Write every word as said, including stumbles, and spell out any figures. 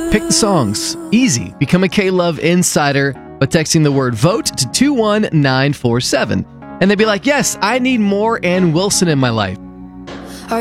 Pick the songs. Easy. Become a K-Love insider by texting the word VOTE to two one nine four seven. And they'd be like, yes, I need more Ann Wilson in my life.